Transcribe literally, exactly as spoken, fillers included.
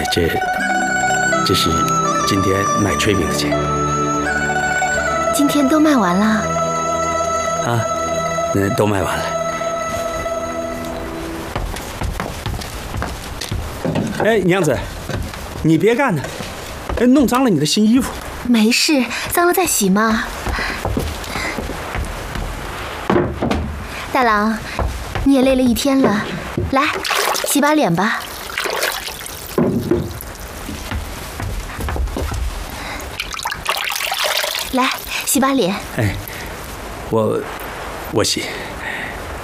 这这是今天卖炊饼的钱。 今天都卖完了？ 啊，嗯，都卖完了。哎，娘子，你别干呢，哎，弄脏了你的新衣服。 没事，脏了再洗嘛。大郎，你也累了一天了，来，洗把脸吧。来，洗把脸。 哎，我我洗。